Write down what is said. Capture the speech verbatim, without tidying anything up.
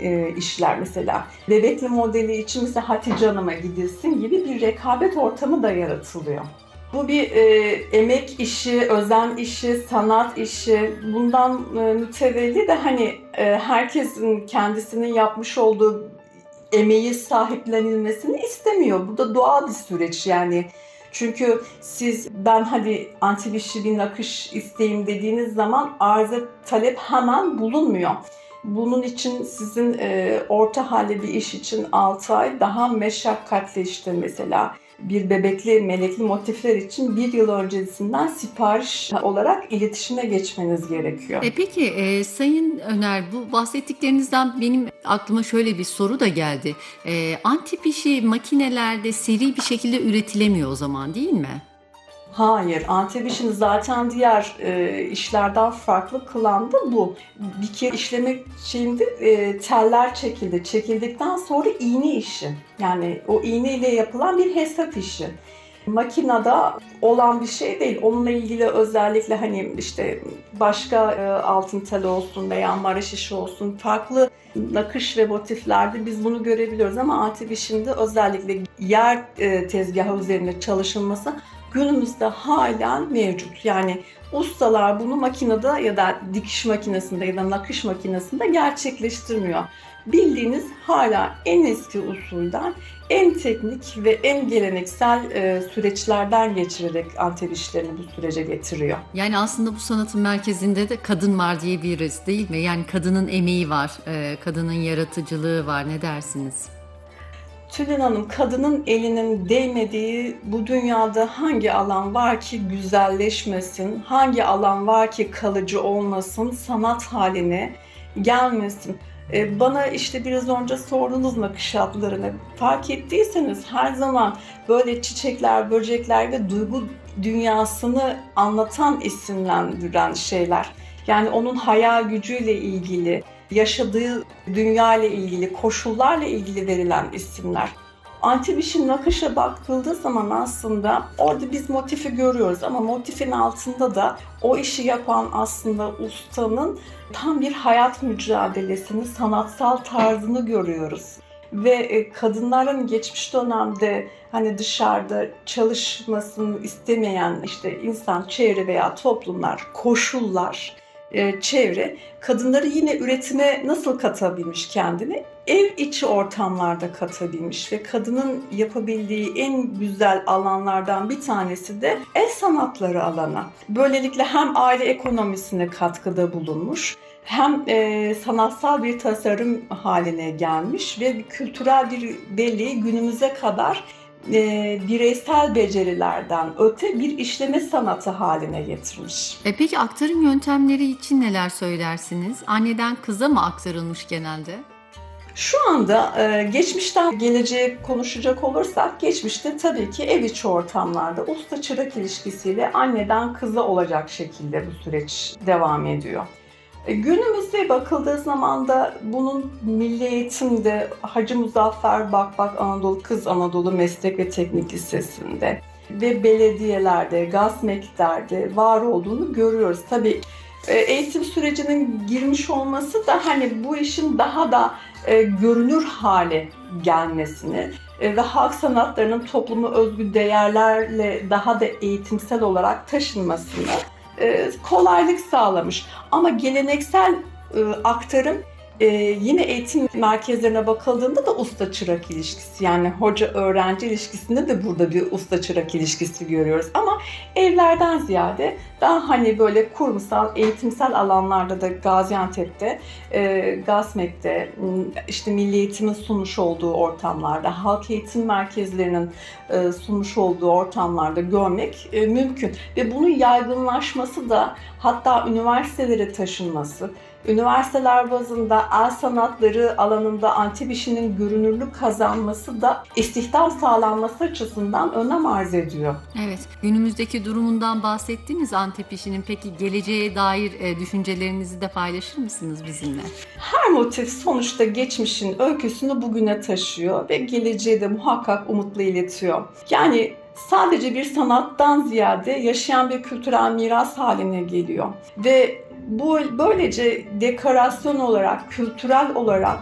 e, işler mesela. Bebekli modeli için mesela Hatice Hanım'a gidilsin gibi bir rekabet ortamı da yaratılıyor. Bu bir e, emek işi, özen işi, sanat işi. Bundan e, mütevelli de hani e, herkesin kendisinin yapmış olduğu emeği sahiplenilmesini istemiyor. Bu da doğal bir süreç yani. Çünkü siz ben hadi antibişi bir nakış isteyeyim dediğiniz zaman arıza talep hemen bulunmuyor. Bunun için sizin e, orta halli bir iş için altı ay daha meşakkatli işte mesela bir bebekli melekli motifler için bir yıl öncesinden sipariş olarak iletişime geçmeniz gerekiyor. E peki e, Sayın Öner, bu bahsettiklerinizden benim aklıma şöyle bir soru da geldi. E, antip işi makinelerde seri bir şekilde üretilemiyor o zaman, değil mi? Hayır, Antep işini zaten diğer e, işlerden farklı kılan da bu. Bir kere işlemek şeyinde e, teller çekildi. Çekildikten sonra iğne işi. Yani o iğne ile yapılan bir hesap işi. Makinede olan bir şey değil. Onunla ilgili özellikle hani işte başka e, altın tel olsun veya maraş işi olsun farklı nakış ve motiflerde biz bunu görebiliyoruz ama Antep işinde özellikle yer e, tezgahı üzerinde çalışılması günümüzde halen mevcut. Yani ustalar bunu makinede ya da dikiş makinesinde ya da nakış makinesinde gerçekleştirmiyor. Bildiğiniz hala en eski usulden, en teknik ve en geleneksel e, süreçlerden geçirerek Antep işlerini bu sürece getiriyor. Yani aslında bu sanatın merkezinde de kadın var diyebiliriz, değil mi? Yani kadının emeği var, e, kadının yaratıcılığı var. Ne dersiniz? Tülin Hanım, kadının elinin değmediği bu dünyada hangi alan var ki güzelleşmesin, hangi alan var ki kalıcı olmasın, sanat haline gelmesin. Ee, Bana işte biraz önce sordunuz nakış hatlarını. Fark ettiyseniz her zaman böyle çiçekler, böcekler ve duygu dünyasını anlatan, isimlendiren şeyler. Yani onun hayal gücüyle ilgili, yaşadığı dünya ile ilgili, koşullarla ilgili verilen isimler. Antibiş'in nakışa bakıldığı zaman aslında orada biz motifi görüyoruz ama motifin altında da o işi yapan aslında ustanın tam bir hayat mücadelesini, sanatsal tarzını görüyoruz. Ve e, kadınların geçmiş dönemde hani dışarıda çalışmasını istemeyen işte insan, çevre veya toplumlar, koşullar, e, çevre kadınları yine üretime nasıl katabilmiş kendini? Ev içi ortamlarda katabilmiş ve kadının yapabildiği en güzel alanlardan bir tanesi de el sanatları alanı. Böylelikle hem aile ekonomisine katkıda bulunmuş, hem e, sanatsal bir tasarım haline gelmiş ve bir kültürel bir belleği günümüze kadar e, bireysel becerilerden öte bir işleme sanatı haline getirmiş. E peki aktarım yöntemleri için neler söylersiniz? Anneden kıza mı aktarılmış genelde? Şu anda e, geçmişten geleceğe konuşacak olursak geçmişte tabii ki ev içi ortamlarda usta çırak ilişkisiyle anneden kıza olacak şekilde bu süreç devam ediyor. E, Günümüzde bakıldığı zaman da bunun milli eğitimde Hacı Muzaffer Bakbak Anadolu Kız Anadolu Meslek ve Teknik Lisesi'nde ve belediyelerde, GASMEK'lerde var olduğunu görüyoruz. Tabii e, eğitim sürecinin girmiş olması da hani bu işin daha da e, görünür hale gelmesini e, ve halk sanatlarının topluma özgü değerlerle daha da eğitimsel olarak taşınmasını e, kolaylık sağlamış. Ama geleneksel e, aktarım e, yine eğitim merkezlerine bakıldığında da usta çırak ilişkisi, yani hoca öğrenci ilişkisinde de burada bir usta çırak ilişkisi görüyoruz. Ama evlerden ziyade daha hani böyle kurumsal, eğitimsel alanlarda da Gaziantep'te, e, GASMEK'te, işte Milli Eğitim'in sunmuş olduğu ortamlarda, halk eğitim merkezlerinin e, sunmuş olduğu ortamlarda görmek e, mümkün. Ve bunun yaygınlaşması da, hatta üniversitelere taşınması, üniversiteler bazında el sanatları alanında Antep işinin görünürlük kazanması da istihdam sağlanması açısından önem arz ediyor. Evet, günümüzdeki durumundan bahsettiniz Antep işinin. Peki geleceğe dair e, düşüncelerinizi de paylaşır mısınız bizimle? Her motif sonuçta geçmişin öyküsünü bugüne taşıyor ve geleceğe de muhakkak umutla iletiyor. Yani sadece bir sanattan ziyade yaşayan bir kültürel miras haline geliyor. Ve bu böylece dekorasyon olarak, kültürel olarak